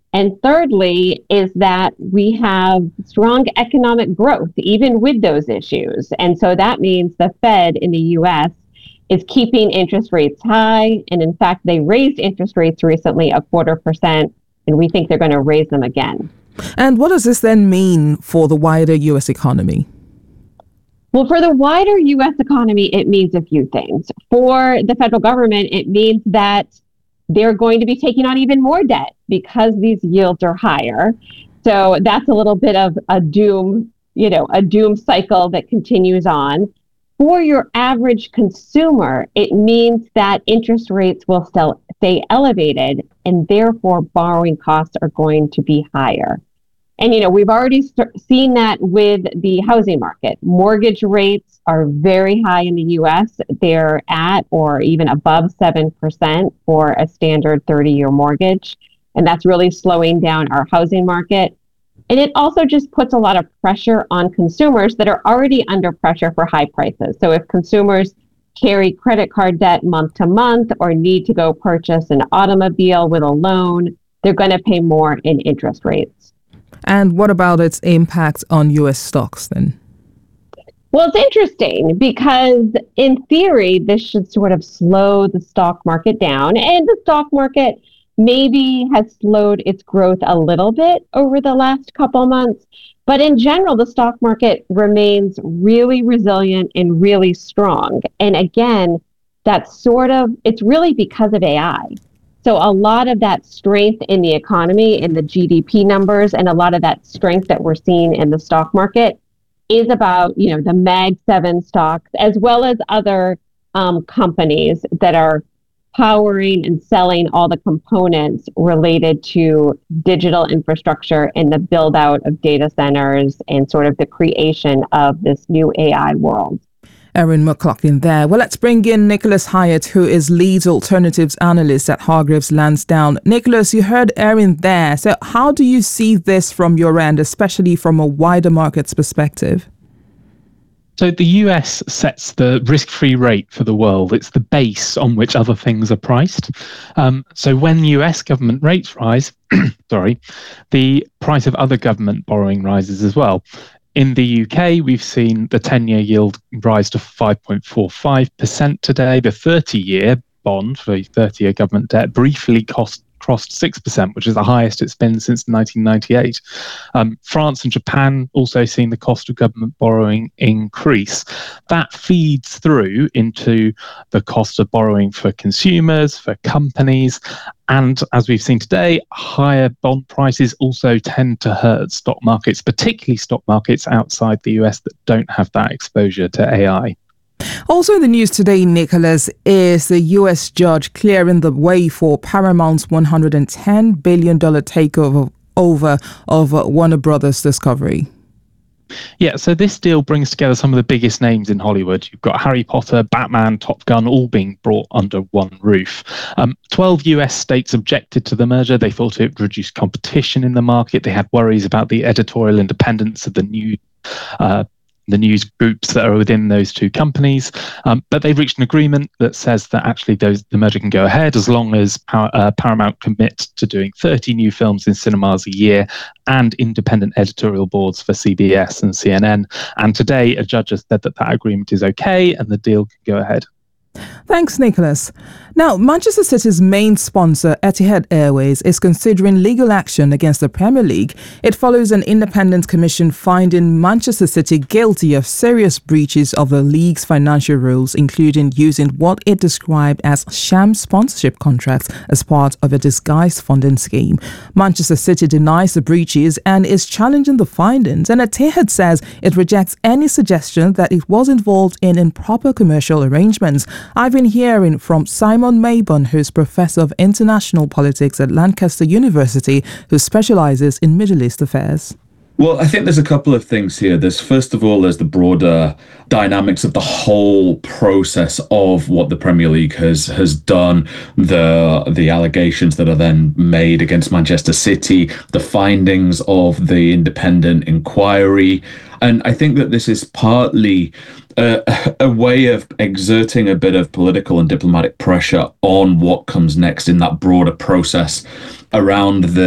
And thirdly, is that we have strong economic growth, even with those issues. And so that means the Fed in the US is keeping interest rates high. And in fact, they raised interest rates recently 0.25%, and we think they're going to raise them again. And what does this then mean for the wider US economy? Well, for the wider US economy, it means a few things. For the federal government, it means that they're going to be taking on even more debt because these yields are higher. So that's a little bit of a doom cycle that continues on. For your average consumer, it means that interest rates will still stay elevated, and therefore borrowing costs are going to be higher. And, we've already seen that with the housing market. Mortgage rates are very high in the U.S. They're at or even above 7% for a standard 30-year mortgage. And that's really slowing down our housing market. And it also just puts a lot of pressure on consumers that are already under pressure for high prices. So if consumers carry credit card debt month to month or need to go purchase an automobile with a loan, they're going to pay more in interest rates. And what about its impact on U.S. stocks then? Well, it's interesting because in theory, this should sort of slow the stock market down. And the stock market maybe has slowed its growth a little bit over the last couple months. But in general, the stock market remains really resilient and really strong. And again, it's really because of AI. So a lot of that strength in the economy, in the GDP numbers, and a lot of that strength that we're seeing in the stock market is about, the Mag 7 stocks, as well as other companies that are powering and selling all the components related to digital infrastructure and the build out of data centers and sort of the creation of this new AI world. Erin McLaughlin there. Well, let's bring in Nicholas Hyatt, who is lead alternatives analyst at Hargreaves Lansdown. Nicholas, you heard Erin there. So how do you see this from your end, especially from a wider markets perspective? So the US sets the risk-free rate for the world. It's the base on which other things are priced. So when US government rates rise, the price of other government borrowing rises as well. In the UK, we've seen the 10-year yield rise to 5.45% today. The 30-year bond for 30-year government debt briefly crossed 6%, which is the highest it's been since 1998. France and Japan also seen the cost of government borrowing increase. That feeds through into the cost of borrowing for consumers, for companies, and as we've seen today, higher bond prices also tend to hurt stock markets, particularly stock markets outside the US that don't have that exposure to AI. Also in the news today, Nicholas, is the U.S. judge clearing the way for Paramount's $110 billion takeover of Warner Brothers Discovery. Yeah, so this deal brings together some of the biggest names in Hollywood. You've got Harry Potter, Batman, Top Gun, all being brought under one roof. 12 US states objected to the merger. They thought it reduced competition in the market. They had worries about the editorial independence of the news groups that are within those two companies. But they've reached an agreement that says that actually the merger can go ahead as long as Paramount commits to doing 30 new films in cinemas a year and independent editorial boards for CBS and CNN. And today, a judge has said that agreement is okay and the deal can go ahead. Thanks, Nicholas. Now, Manchester City's main sponsor, Etihad Airways, is considering legal action against the Premier League. It follows an independent commission finding Manchester City guilty of serious breaches of the league's financial rules, including using what it described as sham sponsorship contracts as part of a disguised funding scheme. Manchester City denies the breaches and is challenging the findings, and Etihad says it rejects any suggestion that it was involved in improper commercial arrangements. I've been hearing from Simon Mayburn, who's Professor of International Politics at Lancaster University, who specializes in Middle East affairs. Well, I think there's a couple of things here. First of all, there's the broader dynamics of the whole process of what the Premier League has done, the allegations that are then made against Manchester City, the findings of the independent inquiry. And I think that this is partly a way of exerting a bit of political and diplomatic pressure on what comes next in that broader process around